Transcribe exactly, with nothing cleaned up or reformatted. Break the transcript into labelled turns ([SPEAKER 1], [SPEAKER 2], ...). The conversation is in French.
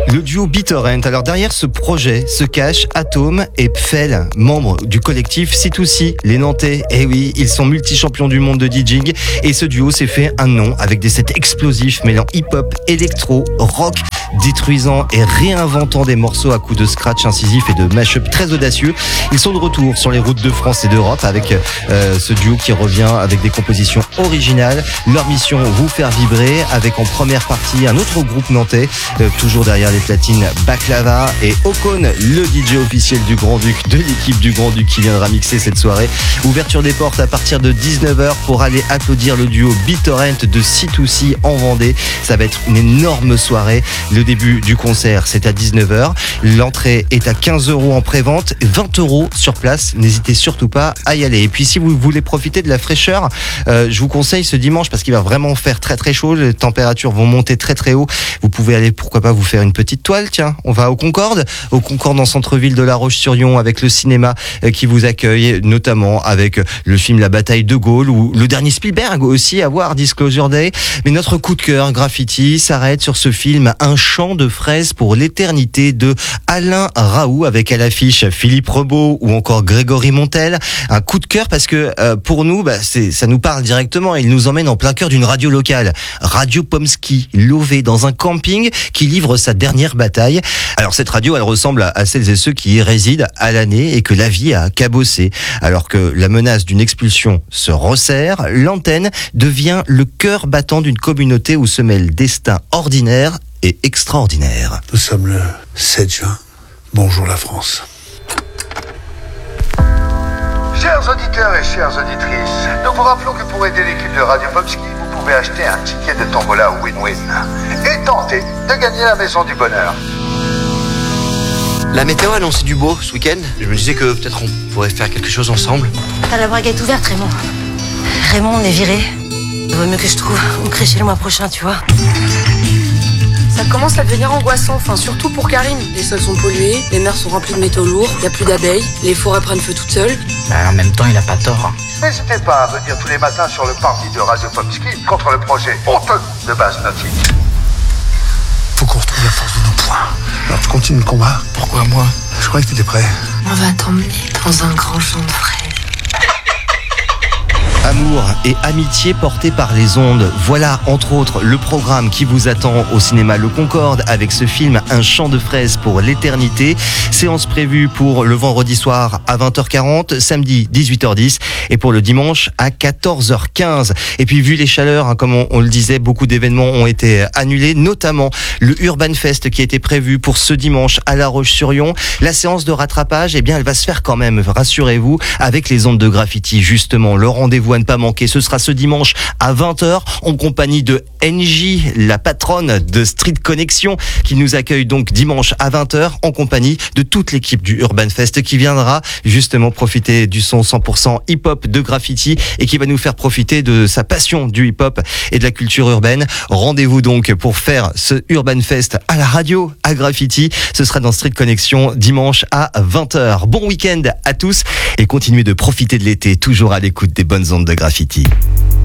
[SPEAKER 1] Le duo BitTorrent. Alors derrière ce projet se cachent Atome et Pfel, membres du collectif C deux C. Les Nantais, eh oui, ils sont multi-champions du monde de DJing et ce duo s'est fait un nom avec des sets explosifs mêlant hip-hop, électro, rock, détruisant et réinventant des morceaux à coups de scratch incisif et de mash-up très audacieux. Ils sont de retour sur les routes de France et d'Europe avec euh, ce duo qui revient avec des compositions originales. Leur mission, vous faire vibrer avec en première partie un autre groupe nantais, euh, toujours derrière les platines, Baklava et Ocon, le D J officiel du Grand-Duc, de l'équipe du Grand-Duc qui viendra mixer cette soirée. Ouverture des portes à partir de dix-neuf heures pour aller applaudir le duo BitTorrent de C deux C en Vendée. Ça va être une énorme soirée. Le début du concert, c'est à dix-neuf heures. L'entrée est à quinze euros en pré-vente, vingt euros sur place. N'hésitez surtout pas à y aller. Et puis si vous voulez profiter de la fraîcheur, euh, je vous conseille ce dimanche parce qu'il va vraiment faire très très chaud. Les températures vont monter très très haut. Vous pouvez aller, pourquoi pas, vous faire une petite toile. Tiens, on va au Concorde, au Concorde en centre-ville de La Roche-sur-Yon avec le cinéma qui vous accueille, notamment avec le film La Bataille de Gaulle ou le dernier Spielberg aussi à voir, Disclosure Day. Mais notre coup de cœur Graffiti s'arrête sur ce film Un champ de fraises pour l'éternité de Alain Raoult avec à l'affiche Philippe Rebaud ou encore Grégory Montel. Un coup de cœur parce que euh, pour nous, bah, c'est, ça nous parle directement. Il nous emmène en plein cœur d'une radio locale, Radio Pomsky, lové dans un camping qui livre sa dernière bataille. Alors cette radio, elle ressemble à, à celles et ceux qui y résident à l'année et que la vie a cabossé. Alors que la menace d'une expulsion se resserre, l'antenne devient le cœur battant d'une communauté où se mêlent destin ordinaire et extraordinaire.
[SPEAKER 2] Nous sommes le sept juin. Bonjour la France.
[SPEAKER 3] Chers auditeurs et chères auditrices, nous vous rappelons que pour aider l'équipe de Radio Pomsky, vous pouvez acheter un ticket de tombola win-win et tenter de gagner la maison du bonheur.
[SPEAKER 4] La météo annonçait du beau ce week-end. Je me disais que peut-être on pourrait faire quelque chose ensemble.
[SPEAKER 5] T'as la braguette ouverte, Raymond. Raymond, on est viré. Il vaut mieux que je trouve une crèche le mois prochain, tu vois.
[SPEAKER 6] Ça commence à devenir angoissant, enfin surtout pour Karine. Les sols sont pollués, les mers sont remplies de métaux lourds, il n'y a plus d'abeilles, les forêts prennent feu toutes seules.
[SPEAKER 7] Bah, en même temps, il a pas tort. Hein.
[SPEAKER 3] N'hésitez pas à venir tous les matins sur le parvis de Radio Pomsky contre le projet honteux de base nautique.
[SPEAKER 2] Faut qu'on retrouve la force de nos poings. Alors tu continues le combat.
[SPEAKER 7] Pourquoi moi?
[SPEAKER 2] Je croyais que t'étais prêt.
[SPEAKER 5] On va t'emmener dans un grand champ de fraises.
[SPEAKER 1] Amour et amitié portées par les ondes. Voilà, entre autres, le programme qui vous attend au cinéma Le Concorde avec ce film Un champ de fraises pour l'éternité. Séance prévue pour le vendredi soir à vingt heures quarante, samedi dix-huit heures dix et pour le dimanche à quatorze heures quinze. Et puis, vu les chaleurs, hein, comme on, on le disait, beaucoup d'événements ont été annulés, notamment le Urban Fest qui était prévu pour ce dimanche à La Roche-sur-Yon. La séance de rattrapage, eh bien, elle va se faire quand même, rassurez-vous, avec les ondes de Graffiti, justement. Le rendez-vous à ne pas manquer, ce sera ce dimanche à vingt heures en compagnie de N J, la patronne de Street Connection, qui nous accueille donc dimanche à vingt heures en compagnie de toute l'équipe du Urban Fest qui viendra justement profiter du son cent pour cent hip-hop de Graffiti et qui va nous faire profiter de sa passion du hip-hop et de la culture urbaine. Rendez-vous donc pour faire ce Urban Fest à la radio, à Graffiti. Ce sera dans Street Connection dimanche à vingt heures. Bon week-end à tous et continuez de profiter de l'été, toujours à l'écoute des bonnes ondes de Graffiti.